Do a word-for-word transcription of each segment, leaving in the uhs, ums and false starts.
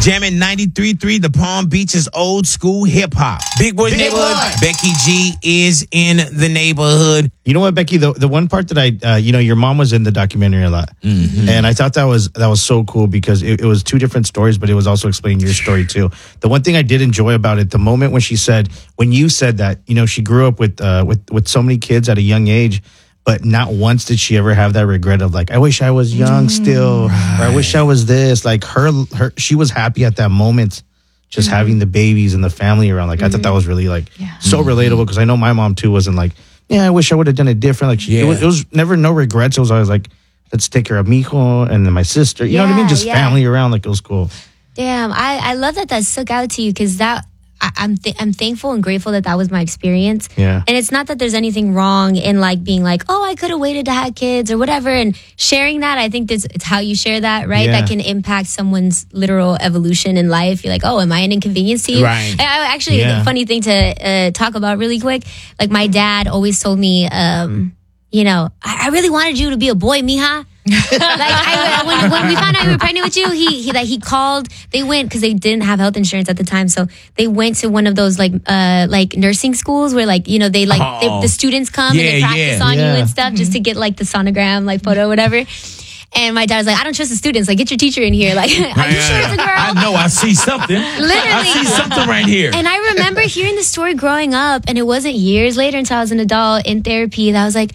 Jamming ninety-three point three, the Palm Beaches old school hip hop. Big Boys Big Neighborhood. Boy. Becky G is in the neighborhood. You know what, Becky? The the one part that I, uh, you know, your mom was in the documentary a lot, mm-hmm. and I thought that was that was so cool because it, it was two different stories, but it was also explaining your story too. The one thing I did enjoy about it, the moment when she said, when you said that, you know, she grew up with uh, with with so many kids at a young age. But not once did she ever have that regret of like, I wish I was young still, right. or I wish I was this. Like her, her, she was happy at that moment, just mm-hmm. having the babies and the family around. Like mm-hmm. I thought that was really like yeah. so mm-hmm. relatable because I know my mom too wasn't like, yeah, I wish I would have done it different. Like she, yeah. it, was, it was never no regrets. It was always like, let's take care of mijo and then my sister. You yeah, know what I mean? Just yeah. family around. Like it was cool. Damn, I, I love that that stuck out to you because that. I, I'm th- I'm thankful and grateful that that was my experience. Yeah. And it's not that there's anything wrong in like being like, oh, I could have waited to have kids or whatever. And sharing that, I think that's it's how you share that, right? Yeah. That can impact someone's literal evolution in life. You're like, oh, am I an inconvenience to you? Right. I, I, actually, Yeah. the funny thing to uh, talk about really quick, like my dad always told me, um, you know, I, I really wanted you to be a boy, mija. like I, when, when we found out we were pregnant with you, he he like he called. They went because they didn't have health insurance at the time, so they went to one of those like uh like nursing schools where like you know they like Oh. they, the students come Yeah, and they practice yeah. on Yeah. you and stuff just to get like the sonogram like photo or whatever. And my dad was like, I don't trust the students. Like, get your teacher in here. Like, are you sure it's a girl? I know. I see something. Literally. I see something right here. And I remember hearing the story growing up, and it wasn't years later until I was an adult in therapy that I was like,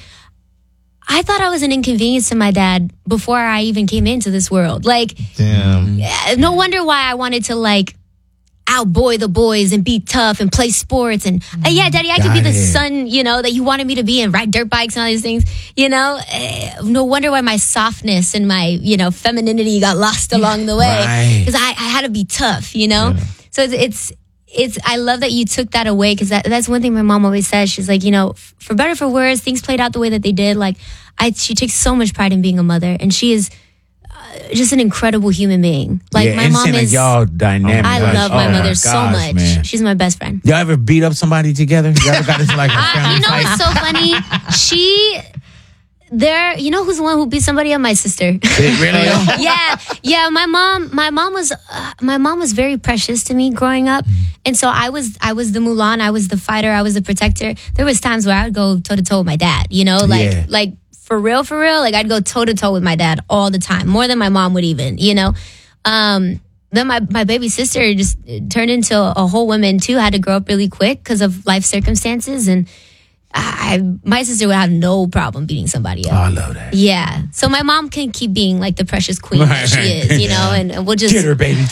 I thought I was an inconvenience to my dad before I even came into this world. Like, Damn. no wonder why I wanted to like outboy the boys and be tough and play sports. And uh, yeah, daddy, I could Got be the it. son, you know, that you wanted me to be and ride dirt bikes and all these things, you know. Uh, no wonder why my softness and my, you know, femininity got lost along the way. Right. Because I, I had to be tough, you know. Yeah. So it's, it's It's. I love that you took that away because that, that's one thing my mom always says. She's like, you know, f- for better or for worse, things played out the way that they did. Like, I, she takes so much pride in being a mother, and she is uh, just an incredible human being. Like yeah, my and mom seem like is. y'all dynamic. I Like, love my oh mother so gosh, much. man. She's my best friend. Y'all ever beat up somebody together? Y'all ever got into like a I, family you know fight? what's so funny? She. There, you know who's the one who beat somebody up? My sister. Really? yeah, yeah. My mom, my mom was, uh, my mom was very precious to me growing up, and so I was, I was the Mulan, I was the fighter, I was the protector. There was times where I would go toe to toe with my dad. You know, like, Yeah. like for real, for real. Like I'd go toe to toe with my dad all the time, more than my mom would even. You know, um, then my my baby sister just turned into a, a whole woman too. Had to grow up really quick because of life circumstances and. I, my sister would have no problem beating somebody Oh, I up. love that. Yeah. So my mom can keep being like the precious queen that she is, you know, and, and we'll just. Get her, baby.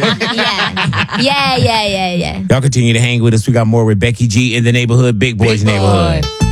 Yeah. Yeah, yeah, yeah, yeah. Y'all continue to hang with us. We got more with Becky G in the neighborhood, Big Boys Big Boy. Neighborhood.